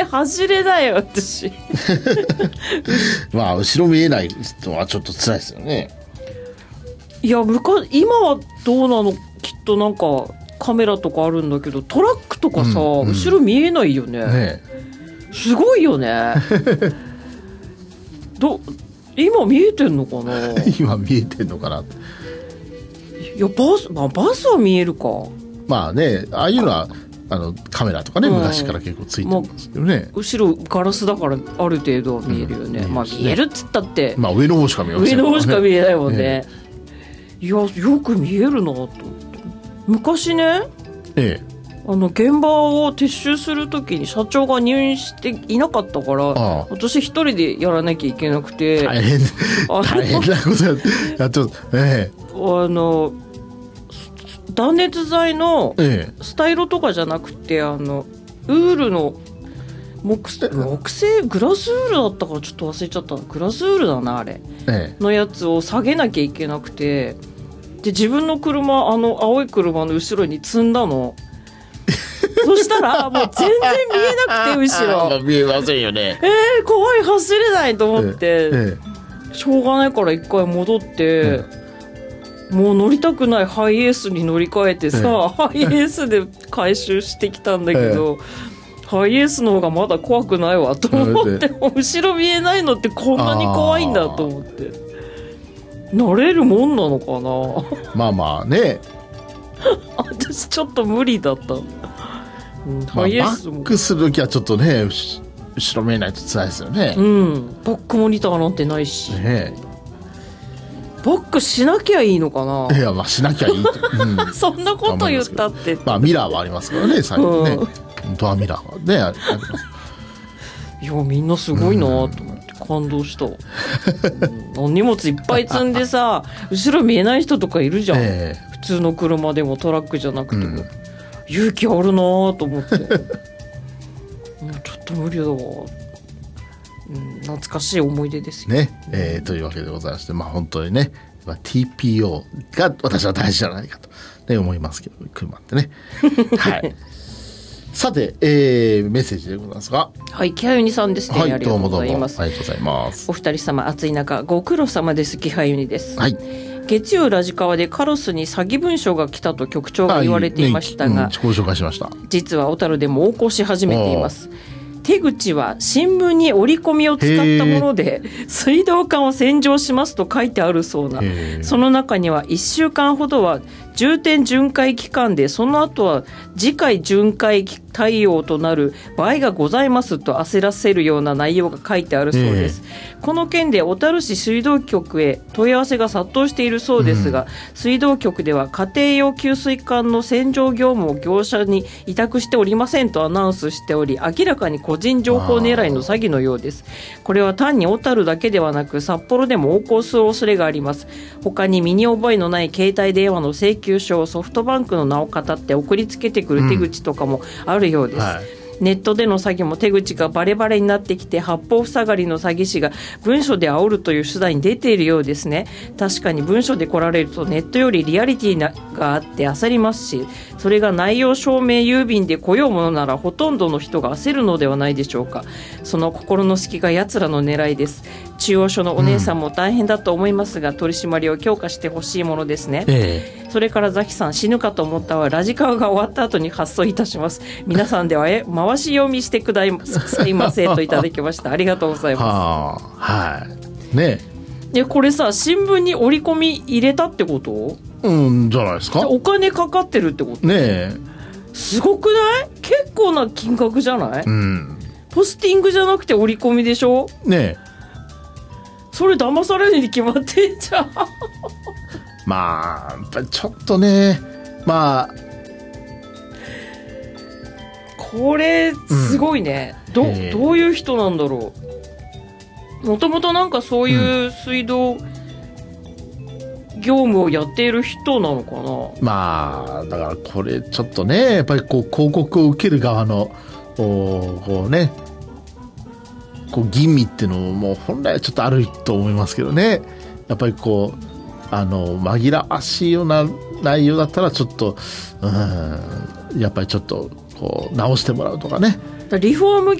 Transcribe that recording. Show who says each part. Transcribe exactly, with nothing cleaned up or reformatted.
Speaker 1: て走れないよ私
Speaker 2: まあ後ろ見えない人はちょっと辛いですよね。
Speaker 1: いや昔今はどうなの、きっとなんかカメラとかあるんだけど、トラックとかさ、うんうん、後ろ見えないよ ね, ねすごいよねど今見えてんのかな
Speaker 2: 今見えてんのかな。
Speaker 1: いやバス、まあ、バスは見えるか。
Speaker 2: まあね、ああいうのはあのカメラとかね、うん、昔から結構ついてますけどね、まあ、
Speaker 1: 後ろガラスだからある程度は見えるよね、うん、まあ見えるっつったって、
Speaker 2: まあ、上の方しか見えません
Speaker 1: からね、上の方しか見えないもんね、ええ、いやよく見えるなと思って。昔ね、ええ、あの現場を撤収するときに社長が入院していなかったから、ああ私一人でやらなきゃいけなくて、
Speaker 2: 大変大変なことややっちゃう、ええ、
Speaker 1: あの断熱材のスタイロとかじゃなくて、あのウールの木, 木製グラスウールだったからちょっと忘れちゃった。グラスウールだなあれ、ええ、のやつを下げなきゃいけなくて、で自分の車、あの青い車の後ろに積んだのそしたらもう全然見えなくて後ろ
Speaker 2: 見えませんよね。
Speaker 1: えー、怖い、走れないと思って、えええ、しょうがないから一回戻って、ええ、もう乗りたくないハイエースに乗り換えてさ、ええ、ハイエースで回収してきたんだけど、ええ、ハイエースの方がまだ怖くないわと思って、ええ、後ろ見えないのってこんなに怖いんだと思って。慣れるもんなのかな
Speaker 2: まあまあね
Speaker 1: 私ちょっと無理だった、うん、
Speaker 2: まあ、バックするときはちょっとね後ろ見えないと辛いですよね、
Speaker 1: うん、バックモニターなんてないし、ね、バックしなきゃいいのかな。
Speaker 2: いやまあしなきゃいいと、うん、
Speaker 1: そんなこと言ったって、
Speaker 2: まあ、ミラーはありますからね最近ね、うん、ドアミラーはねあります。
Speaker 1: いやみんなすごいなと思って感動した、うん、荷物いっぱい積んでさ後ろ見えない人とかいるじゃん、えー、普通の車でもトラックじゃなくても、うん、勇気あるなと思ってもうちょっと無理だわ、うん、懐かしい思い出ですよ
Speaker 2: ね、えー、というわけでございまして、まあ、本当にね ティーピーオー が私は大事じゃないかと、ね、思いますけど車ってねはいさて、えー、メッセージでございますが、
Speaker 1: はい、木はゆにさんですね、はい、ありがとうございます。
Speaker 2: ありがとうございます。
Speaker 1: お二人様暑い中ご苦労様です。木はゆにです、
Speaker 2: はい、
Speaker 1: 月曜ラジカワでカロスに詐欺文書が来たと局長が言われていましたが、
Speaker 2: はいね、うん、ご紹介しました。
Speaker 1: 実は小樽でも横行し始めています。手口は新聞に折り込みを使ったもので水道管を洗浄しますと書いてあるそうな、その中にはいっしゅうかんほどは重点巡回期間で、その後は次回巡回対応となる場合がございますと焦らせるような内容が書いてあるそうです。この件で小樽市水道局へ問い合わせが殺到しているそうですが、うん、水道局では家庭用給水管の洗浄業務を業者に委託しておりませんとアナウンスしており、明らかに個人情報狙いの詐欺のようです。これは単に小樽だけではなく札幌でも横行する恐れがあります。他に身に覚えのない携帯電話の請求書をソフトバンクの名をかたって送りつけてくる手口とかもあるようです、うん、はい、ネットでの詐欺も手口がバレバレになってきて、八方塞がりの詐欺師が文書で煽るという手段に出ているようですね。確かに文書で来られるとネットよりリアリティがあって焦りますし、それが内容証明郵便で来ようものならほとんどの人が焦るのではないでしょうか。その心の隙が奴らの狙いです。中央署のお姉さんも大変だと思いますが、うん、取り締まりを強化してほしいものですね、ええ、それからザキさん、死ぬかと思ったはラジカワが終わった後に発送いたします。皆さんではえ回し読みしてくださいませといただきましたありがとうございます。
Speaker 2: はあ、はいね。
Speaker 1: でこれさ、新聞に折り込み入れたってこと？
Speaker 2: うんじゃないですか。
Speaker 1: お金かかってるってこと
Speaker 2: ねえ。
Speaker 1: すごくない？結構な金額じゃない？
Speaker 2: うん、
Speaker 1: ポスティングじゃなくて折り込みでしょ。
Speaker 2: ねえ。
Speaker 1: それ騙されるに決まってんじゃん
Speaker 2: まあやっぱりちょっとね、まあ
Speaker 1: これすごいね、うん、ど, どういう人なんだろう。もともとなんかそういう水道業務をやっている人なのかな、うん、
Speaker 2: まあだからこれちょっとね、やっぱりこう広告を受ける側のこうね、こう吟味っていうのも本来はちょっとあると思いますけどね。やっぱりこうあの紛らわしいような内容だったらちょっと、うん、やっぱりちょっとこう直してもらうとかね。
Speaker 1: リフォーム